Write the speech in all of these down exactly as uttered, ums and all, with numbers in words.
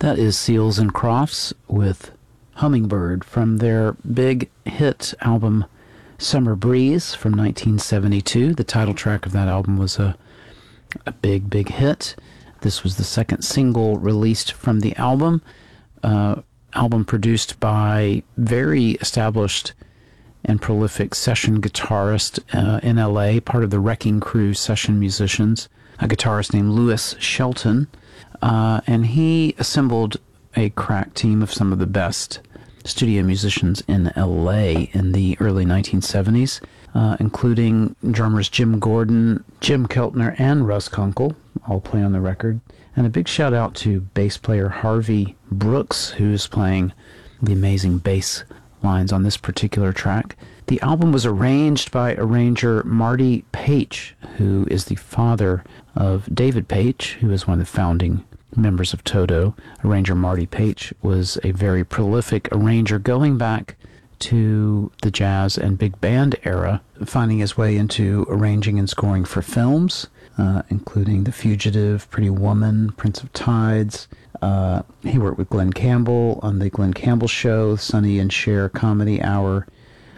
That is Seals and Crofts with Hummingbird from their big hit album Summer Breeze from nineteen seventy-two. The title track of that album was a, a big, big hit. This was the second single released from the album. Uh, album produced by very established and prolific session guitarist uh, in L A, part of the Wrecking Crew session musicians, a guitarist named Louis Shelton. Uh, and he assembled a crack team of some of the best studio musicians in L A in the early nineteen seventies, uh, including drummers Jim Gordon, Jim Keltner, and Russ Kunkel, all play on the record. And a big shout out to bass player Harvey Brooks, who's playing the amazing bass lines on this particular track. The album was arranged by arranger Marty Paich, who is the father of David Paich, who is one of the founding members of Toto. Arranger Marty Paich was a very prolific arranger going back to the jazz and big band era, finding his way into arranging and scoring for films, uh, including The Fugitive, Pretty Woman, Prince of Tides. Uh, he worked with Glenn Campbell on The Glenn Campbell Show, Sonny and Cher Comedy Hour.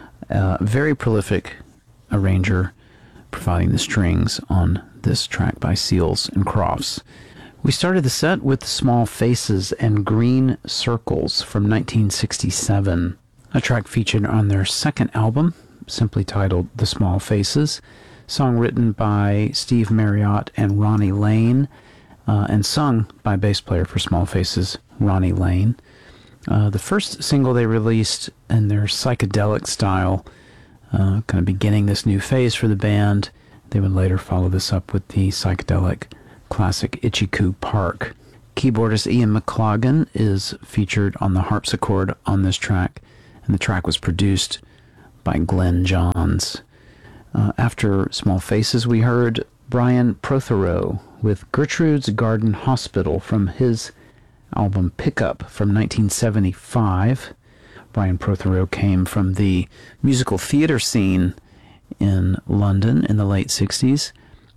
Uh, very prolific arranger, providing the strings on this track by Seals and Crofts. We started the set with Small Faces and Green Circles from nineteen sixty-seven, a track featured on their second album, simply titled The Small Faces, song written by Steve Marriott and Ronnie Lane, uh, and sung by bass player for Small Faces, Ronnie Lane. Uh, the first single they released in their psychedelic style, uh, kind of beginning this new phase for the band. They would later follow this up with the psychedelic classic Itchy-Coo Park. Keyboardist Ian McLagan is featured on the harpsichord on this track, and the track was produced by Glenn Johns. Uh, after Small Faces, we heard Brian Prothero with Gertrude's Garden Hospital from his album Pickup from nineteen seventy-five. Brian Prothero came from the musical theater scene in London in the late sixties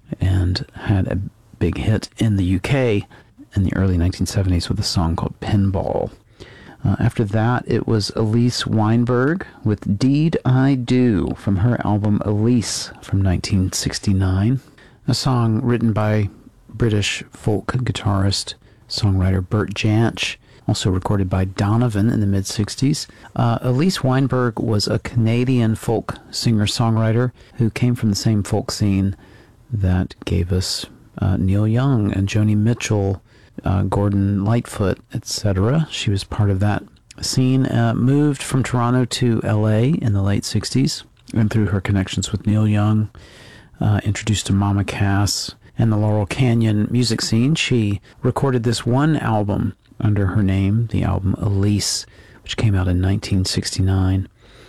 and had a big hit in the U K in the early nineteen seventies with a song called Pinball. Uh, after that, it was Elise Weinberg with Deed I Do from her album Elise from nineteen sixty-nine, a song written by British folk guitarist, songwriter Bert Jansch, also recorded by Donovan in the mid-sixties. Uh, Elise Weinberg was a Canadian folk singer-songwriter who came from the same folk scene that gave us uh, Neil Young and Joni Mitchell, uh, Gordon Lightfoot, et cetera. She was part of that scene, uh, moved from Toronto to L A in the late sixties, and through her connections with Neil Young, uh, introduced to Mama Cass and the Laurel Canyon music scene, she recorded this one album under her name, the album Elise, which came out in nineteen sixty-nine.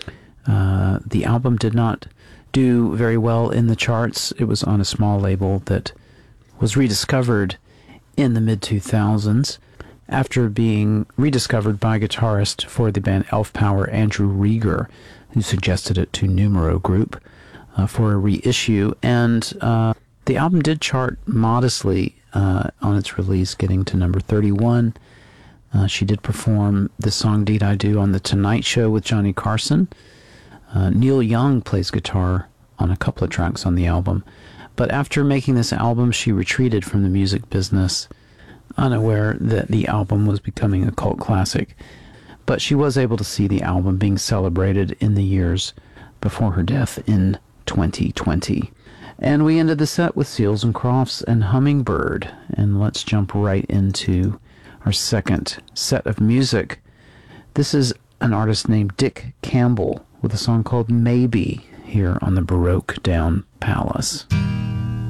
Uh, the album did not do very well in the charts. It was on a small label that was rediscovered in the mid two thousands after being rediscovered by guitarist for the band Elf Power, Andrew Rieger, who suggested it to Numero Group uh, for a reissue. And uh, the album did chart modestly uh, on its release, getting to number thirty-one. Uh, she did perform the song Deed I Do on The Tonight Show with Johnny Carson. Uh, Neil Young plays guitar on a couple of tracks on the album. But after making this album, she retreated from the music business, unaware that the album was becoming a cult classic. But she was able to see the album being celebrated in the years before her death in twenty twenty. And we ended the set with Seals and Crofts and Hummingbird. And let's jump right into our second set of music. This is an artist named Dick Campbell with a song called Maybe here on the Baroque Down Palace.